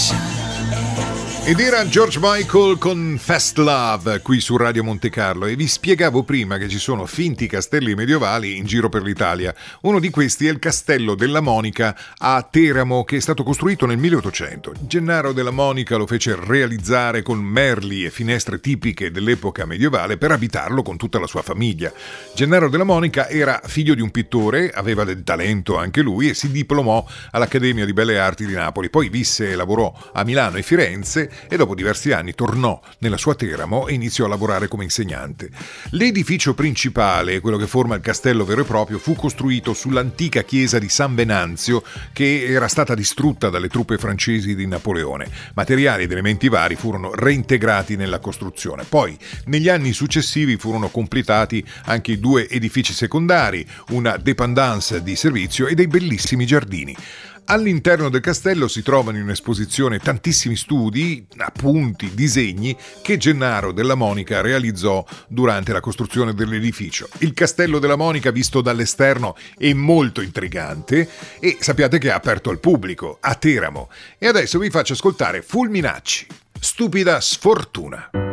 Ed era George Michael con Fast Love qui su Radio Monte Carlo, e vi spiegavo prima che ci sono finti castelli medievali in giro per l'Italia. Uno di questi è il Castello della Monica a Teramo, che è stato costruito nel 1800. Gennaro della Monica lo fece realizzare con merli e finestre tipiche dell'epoca medievale per abitarlo con tutta la sua famiglia. Gennaro della Monica era figlio di un pittore, aveva del talento anche lui e si diplomò all'Accademia di Belle Arti di Napoli. Poi visse e lavorò a Milano e Firenze e dopo diversi anni tornò nella sua Teramo e iniziò a lavorare come insegnante. L'edificio principale, quello che forma il castello vero e proprio, fu costruito sull'antica chiesa di San Venanzio, che era stata distrutta dalle truppe francesi di Napoleone. Materiali ed elementi vari furono reintegrati nella costruzione. Poi, negli anni successivi, furono completati anche i due edifici secondari, una dépendance di servizio e dei bellissimi giardini. All'interno del castello si trovano in esposizione tantissimi studi, appunti, disegni che Gennaro della Monica realizzò durante la costruzione dell'edificio. Il Castello della Monica, visto dall'esterno, è molto intrigante e sappiate che è aperto al pubblico a Teramo. E adesso vi faccio ascoltare Fulminacci, Stupida sfortuna.